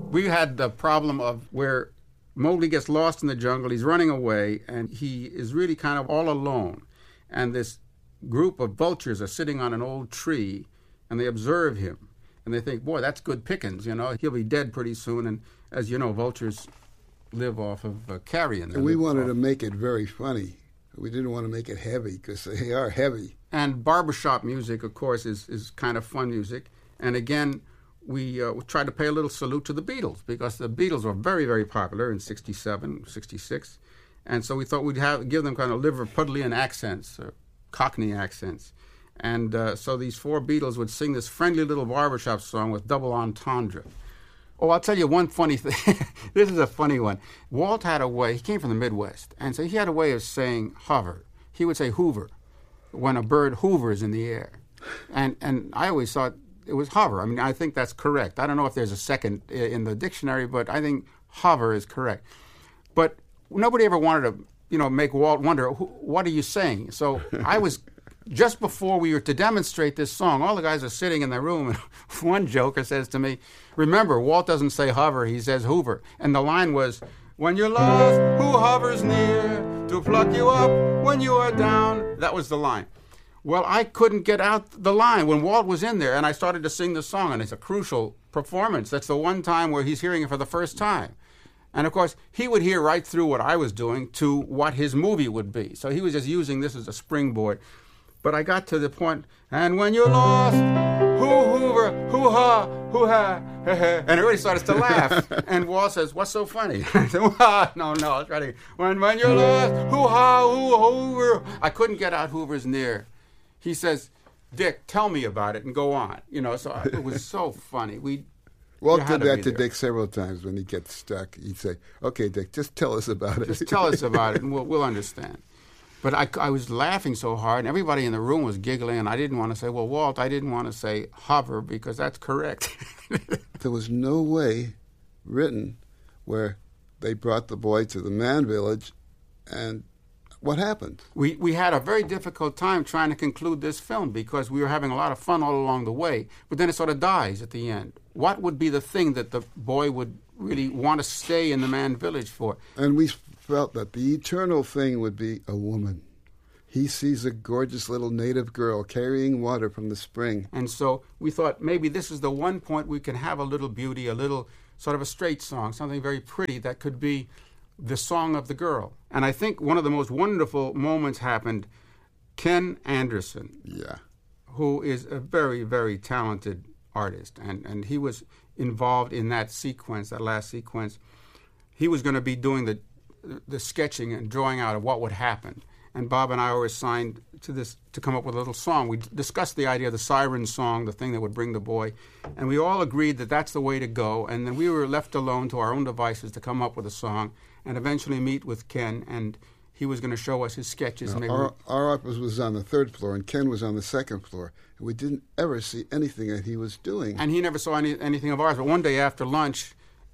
We had the problem of where Mowgli gets lost in the jungle. He's running away, and he is really kind of all alone. And this group of vultures are sitting on an old tree, and they observe him. And they think, boy, that's good pickings, you know. He'll be dead pretty soon. And as you know, vultures live off of carrion. And we wanted to make it very funny. We didn't want to make it heavy, because they are heavy. And barbershop music, of course, is kind of fun music. And again, we tried to pay a little salute to the Beatles, because the Beatles were very, very popular in 67, 66. And so we thought we'd give them kind of Liverpudlian accents, Cockney accents. And so these four Beatles would sing this friendly little barbershop song with double entendre. Oh, I'll tell you one funny thing. This is a funny one. Walt had a way, he came from the Midwest, and so he had a way of saying hover. He would say hoover when a bird hoovers in the air. And I always thought it was hover. I mean, I think that's correct. I don't know if there's a second in the dictionary, but I think hover is correct. But nobody ever wanted to, make Walt wonder, what are you saying? So I was, just before we were to demonstrate this song, all the guys are sitting in their room, and one joker says to me, remember, Walt doesn't say hover, he says hoover. And the line was, when you're lost, who hovers near to pluck you up when you are down? That was the line. Well, I couldn't get out the line when Walt was in there, and I started to sing the song, and it's a crucial performance. That's the one time where he's hearing it for the first time. And, of course, he would hear right through what I was doing to what his movie would be. So he was just using this as a springboard. But I got to the point, and when you're lost, hoover, hoo-ha, hoo-ha, and everybody started to laugh. And Walt says, what's so funny? I said, no, I was trying to, when you're lost, hoo-ha, hoover. I couldn't get out Hoover's near. He says, Dick, tell me about it and go on. So it was so funny. Walt did that to Dick several times when he gets stuck. He'd say, okay, Dick, just tell us about it. Just tell us about it and we'll understand. But I was laughing so hard, and everybody in the room was giggling, and I didn't want to say, well, Walt, I didn't want to say hover, because that's correct. There was no way written where they brought the boy to the man village, and what happened? We had a very difficult time trying to conclude this film, because we were having a lot of fun all along the way, but then it sort of dies at the end. What would be the thing that the boy would really want to stay in the man village for? And we felt that the eternal thing would be a woman. He sees a gorgeous little native girl carrying water from the spring. And so we thought maybe this is the one point we can have a little beauty, a little sort of a straight song, something very pretty that could be the song of the girl. And I think one of the most wonderful moments happened. Ken Anderson, who is a very, very talented artist, and he was involved in that sequence, that last sequence. He was going to be doing the sketching and drawing out of what would happen. And Bob and I were assigned to this to come up with a little song. We discussed the idea of the siren song, the thing that would bring the boy, and we all agreed that that's the way to go. And then we were left alone to our own devices to come up with a song and eventually meet with Ken, and he was going to show us his sketches. Now, our office was on the third floor, and Ken was on the second floor. And we didn't ever see anything that he was doing. And he never saw anything of ours. But one day after lunch,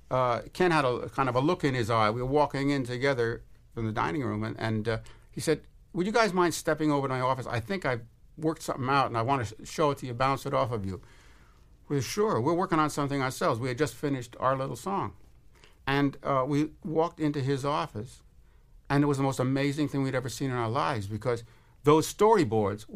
Ken had a kind of a look in his eye. We were walking in together from the dining room, and he said, would you guys mind stepping over to my office? I think I've worked something out, and I want to show it to you, bounce it off of you. We said, sure. We're working on something ourselves. We had just finished our little song. And we walked into his office, and it was the most amazing thing we'd ever seen in our lives, because those storyboards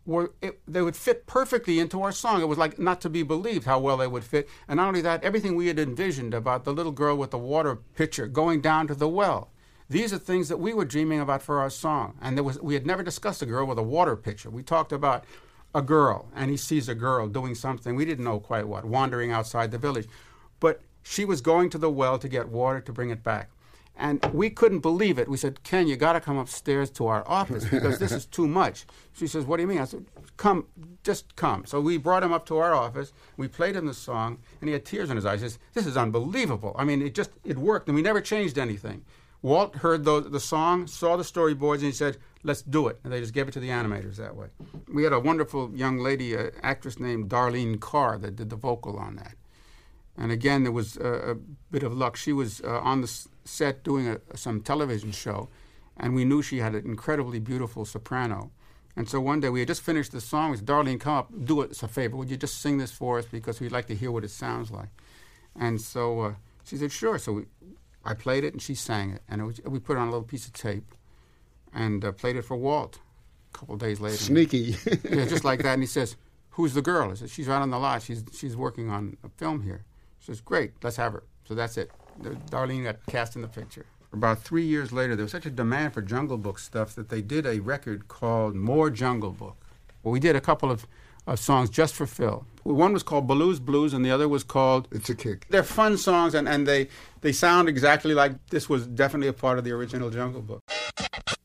they would fit perfectly into our song. It was like not to be believed how well they would fit. And not only that, everything we had envisioned about the little girl with the water pitcher going down to the well, these are things that we were dreaming about for our song. And we had never discussed a girl with a water pitcher. We talked about a girl, and he sees a girl doing something, we didn't know quite what, wandering outside the village. But she was going to the well to get water to bring it back. And we couldn't believe it. We said, Ken, you got to come upstairs to our office because this is too much. She says, what do you mean? I said, come, just come. So we brought him up to our office. We played him the song, and he had tears in his eyes. He says, this is unbelievable. I mean, it worked, and we never changed anything. Walt heard the song, saw the storyboards, and he said, let's do it. And they just gave it to the animators that way. We had a wonderful young lady, an actress named Darlene Carr, that did the vocal on that. And again, there was a bit of luck. She was on the set doing some television show, and we knew she had an incredibly beautiful soprano. And so one day we had just finished the song. We said, Darlene, come up, do us a favor. Would you just sing this for us because we'd like to hear what it sounds like? And so She said, sure. So I played it, and she sang it. And we put it on a little piece of tape and played it for Walt a couple of days later. Sneaky. Yeah, just like that. And he says, who's the girl? I said, she's right on the lot. She's working on a film here. She says, great, let's have her. So that's it. Darlene got cast in the picture. About 3 years later, there was such a demand for Jungle Book stuff that they did a record called More Jungle Book. Well, we did a couple of songs just for Phil. One was called Baloo's Blues, and the other was called It's a Kick. They're fun songs, and they sound exactly like this was definitely a part of the original Jungle Book.